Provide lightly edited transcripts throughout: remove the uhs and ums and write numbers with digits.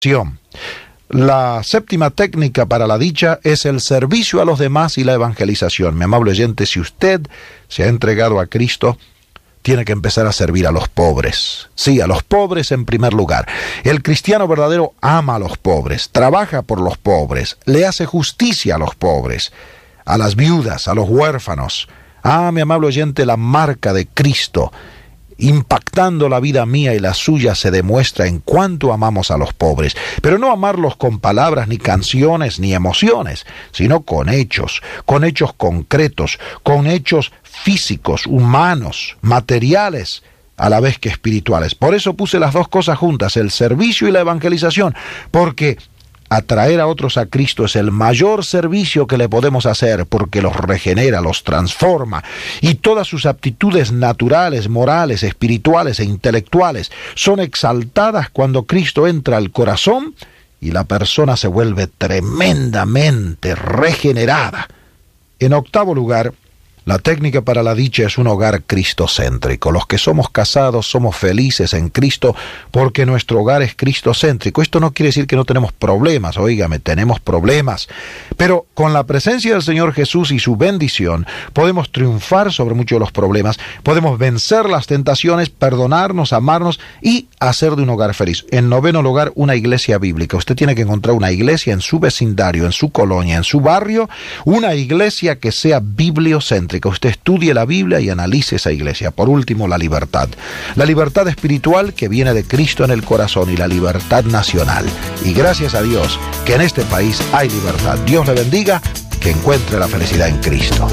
La séptima técnica para la dicha es el servicio a los demás y la evangelización. Mi amable oyente, si usted se ha entregado a Cristo, tiene que empezar a servir a los pobres. Sí, a los pobres en primer lugar. El cristiano verdadero ama a los pobres, trabaja por los pobres, le hace justicia a los pobres, a las viudas, a los huérfanos. Mi amable oyente, la marca de Cristo impactando la vida mía y la suya se demuestra en cuánto amamos a los pobres, pero no amarlos con palabras, ni canciones, ni emociones, sino con hechos concretos, con hechos físicos, humanos, materiales, a la vez que espirituales. Por eso puse las dos cosas juntas, el servicio y la evangelización, porque atraer a otros a Cristo es el mayor servicio que le podemos hacer, porque los regenera, los transforma, y todas sus aptitudes naturales, morales, espirituales e intelectuales son exaltadas cuando Cristo entra al corazón y la persona se vuelve tremendamente regenerada. En octavo lugar, la técnica para la dicha es un hogar cristocéntrico. Los que somos casados somos felices en Cristo porque nuestro hogar es cristocéntrico. Esto no quiere decir que no tenemos problemas, óigame, tenemos problemas. Pero con la presencia del Señor Jesús y su bendición, podemos triunfar sobre muchos de los problemas, podemos vencer las tentaciones, perdonarnos, amarnos y hacer de un hogar feliz. En noveno lugar, una iglesia bíblica. Usted tiene que encontrar una iglesia en su vecindario, en su colonia, en su barrio, una iglesia que sea bibliocéntrica. Que usted estudie la Biblia y analice esa iglesia. Por último, la libertad. La libertad espiritual que viene de Cristo en el corazón y la libertad nacional. Y gracias a Dios que en este país hay libertad. Dios le bendiga, que encuentre la felicidad en Cristo.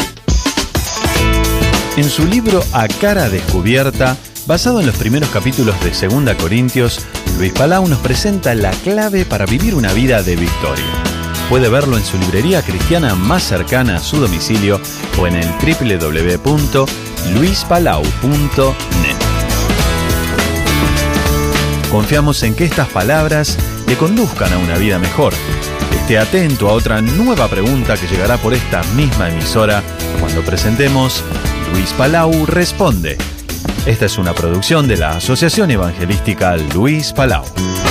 En su libro A Cara Descubierta, basado en los primeros capítulos de 2 Corintios, Luis Palau nos presenta la clave para vivir una vida de victoria. Puede verlo en su librería cristiana más cercana a su domicilio o en el www.luispalau.net. Confiamos en que estas palabras le conduzcan a una vida mejor. Esté atento a otra nueva pregunta que llegará por esta misma emisora cuando presentemos Luis Palau Responde. Esta es una producción de la Asociación Evangelística Luis Palau.